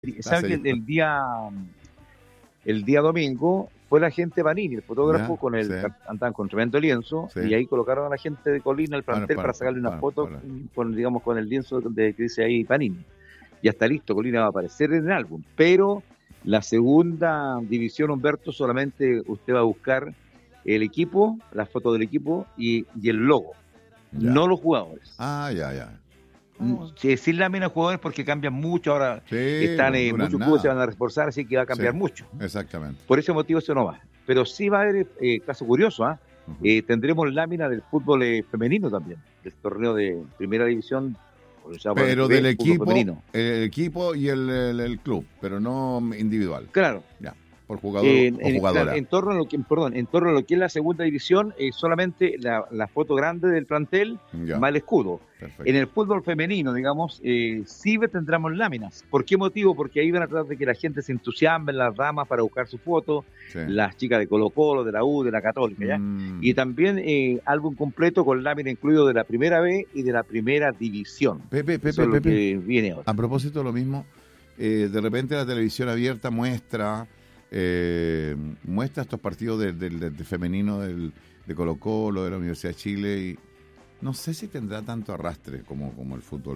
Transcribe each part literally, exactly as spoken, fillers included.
¿Sabe que el, el día el día domingo fue la gente Panini, el fotógrafo, ya, con el sí. andaban con tremendo lienzo, Sí. y ahí colocaron a la gente de Colina, el plantel, Para- para- para sacarle una para- foto para. con, digamos, con el lienzo de, que dice ahí Panini. Ya está listo, Colina va a aparecer en el álbum, pero la segunda división, Humberto, solamente usted va a buscar el equipo, la foto del equipo y, y el logo, Ya. no los jugadores. Ah, ya, ya. Sí, sin lámina de jugadores, porque cambian mucho ahora. Sí, Están no en duran muchos nada. clubes, se van a reforzar, así que va a cambiar Sí. mucho. Exactamente. Por ese motivo eso no va. Pero sí va a haber, eh, caso curioso, ¿ah? Ujú. Eh, tendremos lámina del fútbol eh, femenino también, del torneo de primera división. organizado por Pero el T V, del fútbol equipo, femenino. el equipo y el, el- el club, pero no individual. Claro. Ya, por jugador Eh, o en, jugadora. claro, en torno a lo que, perdón, en torno a lo que es la segunda división, eh, solamente la, la foto grande del plantel, Ya, más el escudo. perfecto. En el fútbol femenino, digamos, eh, sí tendremos láminas. ¿Por qué motivo? Porque ahí van a tratar de que la gente se entusiasme en las ramas para buscar su foto, Sí. las chicas de Colo Colo, de la U, de la Católica, ¿ya? Mm, Y también eh, álbum completo con lámina incluido de la primera B y de la primera división. Pepe, Pepe, Eso es lo Pepe, que viene ahora. a propósito de lo mismo, eh, de repente la televisión abierta muestra eh, muestra estos partidos del de, de- de femenino del, de Colo Colo, de la Universidad de Chile, y no sé si tendrá tanto arrastre como, como el fútbol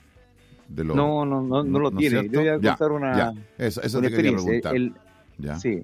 de los... No, no, no, no lo es tiene. cierto? Yo voy a Ya, contar una, ya, eso, eso una te quería experiencia. preguntar. El, ya. Sí.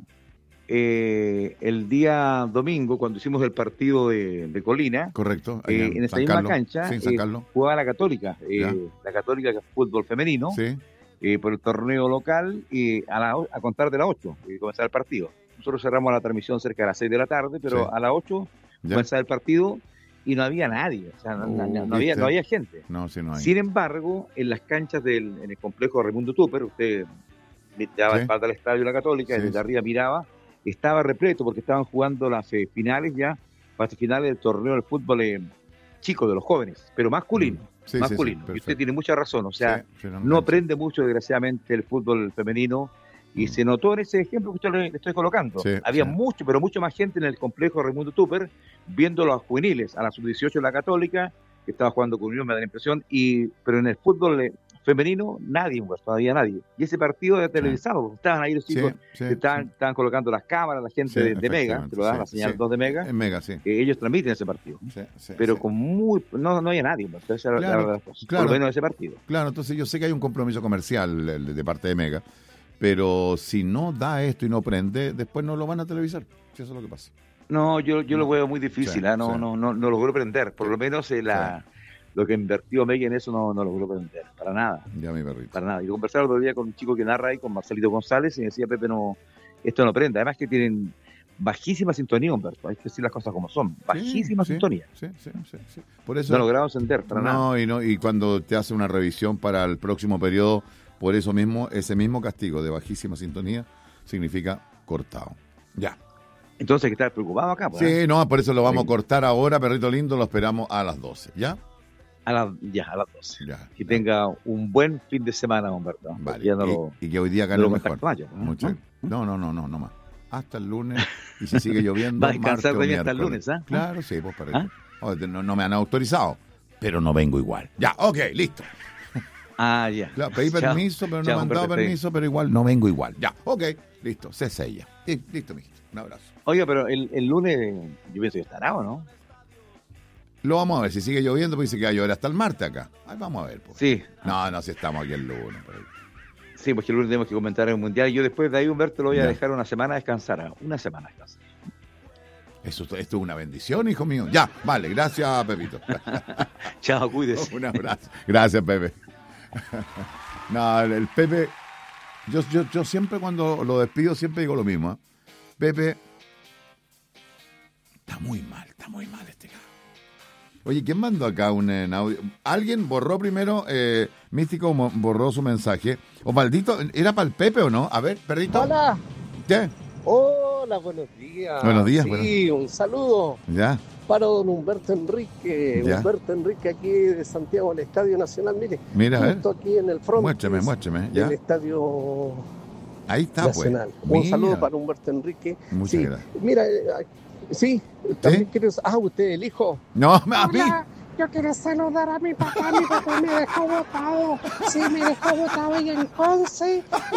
Eh, el día domingo, cuando hicimos el partido de, de Colina, Correcto. allá eh, en esa San misma Carlos. cancha Sí, en San eh, Carlos. jugaba la Católica, eh, Ya. la Católica, que es fútbol femenino, Sí. eh, por el torneo local, y a, la, o- a contar de las ocho, y comenzar el partido. Nosotros cerramos la transmisión cerca de las seis de la tarde, pero Sí. a las ocho Ya. comenzaba el partido y no había nadie, o sea, no, no- no Uh, había, ¿viste? no había gente. No, sí, no hay. Sin embargo, en las canchas del en el complejo Raimundo Tupper, usted daba Sí. espalda al estadio de la Católica, Sí, desde sí. arriba miraba, estaba repleto porque estaban jugando las eh, finales ya, las finales del torneo del fútbol eh, chico, de los jóvenes, pero masculino. Mm. Sí, sí, sí, masculino. y usted perfecto. tiene mucha razón, o sea, Sí, sí, no engancha. aprende mucho, desgraciadamente, el fútbol femenino. Y Mm. se notó en ese ejemplo que usted le, le estoy colocando. Sí, Había sí. mucho, pero mucho más gente en el complejo Raimundo Tupper viendo a los juveniles, a la sub dieciocho de la Católica, que estaba jugando con Unión, me da la impresión, y, pero en el fútbol eh, femenino, nadie, pues, todavía nadie. Y ese partido era televisado, porque estaban ahí los Sí, chicos, sí, que estaban, sí. estaban colocando las cámaras, la gente Sí, de, de Mega, efectivamente, que lo dan sí, la señal sí. dos de Mega, En Mega, sí. que ellos transmiten ese partido. Sí, sí, Pero sí. con muy, no, no había nadie, pues, esa era la- Claro, la verdad de las cosas, claro. por lo menos ese partido. Claro, entonces yo sé que hay un compromiso comercial el- de parte de Mega, pero si no da esto y no prende, después no lo van a televisar. Sí, eso es lo que pasa. No, yo, yo lo veo muy difícil, Sí, ¿ah? no, sí. no, no, no logró prender, por Sí, lo menos eh, la, lo que invirtió Mega en eso no, no logró prender, para nada, Ya mi perrito. para nada. Yo conversaba el otro día con un chico que narra ahí, con Marcelito González, y me decía, Pepe, no, esto no prende, además que tienen bajísima sintonía, Humberto, hay que decir las cosas como son, bajísima Sí, sí, sintonía, Sí, sí, sí, sí. Por eso no lograron encender, para nada. no, y no, y cuando te hace una revisión para el próximo periodo, por eso mismo, ese mismo castigo de bajísima sintonía significa cortado. Ya. Entonces hay que estar preocupado acá, pues, ¿eh? Sí, no, por eso lo vamos Sí. a cortar ahora, perrito lindo, lo esperamos a las doce. ¿Ya? a las, ya, a las doce. Ya. Que tenga un buen fin de semana, Humberto. Vale. porque Ya no y, lo, y que hoy día no gane lo el mejor. contacto más yo, ¿no? Muchas- No, no, no, no, no más. Hasta el lunes. Y si sigue lloviendo, Va a descansar martes o de mí hasta el miércoles. lunes, ¿ah? Claro, sí, pues perrito. ¿Ah? Oh, no, no me han autorizado, pero no vengo igual. Ya, ok, listo. Ah, ya. Claro, pedí Chao. permiso, pero no Chao, me han dado Humberto, permiso, pero igual no vengo igual. Ya, ok, listo, se sella. Sí, listo, mijito. Un abrazo. Oiga, pero el, el lunes yo pienso que estará, ¿o no? Lo vamos a ver. Si sigue lloviendo, pues dice que va a llover hasta el martes acá. Ahí vamos a ver. Pues. Sí, No, no, si estamos aquí el lunes. Por ahí. sí, porque el lunes tenemos que comentar el Mundial. Y yo después de ahí, Humberto, lo voy a Ya. dejar una semana a descansar. ¿ah? Una semana a descansar. Eso, esto es una bendición, hijo mío. Ya, vale, gracias, Pepito. Chao, cuídese. Un abrazo. Gracias, Pepe. No, el, el Pepe, yo, yo, yo siempre cuando lo despido, siempre digo lo mismo. ¿eh? Pepe, está muy mal, está muy mal este cabrón. Oye, ¿quién mandó acá un en audio? Alguien borró primero, eh, Místico mo- borró su mensaje. Osvaldito, ¿era para el Pepe o no? A ver, perrito. Hola, ¿Qué? hola, buenos días. Buenos días, Sí, buenos- un saludo Ya, para don Humberto Enrique. Ya. Humberto Enrique aquí de Santiago, el Estadio Nacional. Mire, mira, a ver. justo aquí en el front Muéstrame, muéstrame, ya. del Estadio Ahí está, pues. Nacional. Un Mira. saludo para Humberto Enrique. Muchas sí, gracias. mira, eh, sí, también quiero... Ah, usted, el hijo. No, a mí. Hola, Yo quiero saludar a mi papá. Mi papá me dejó botado. Sí, me dejó botado ahí en Conce.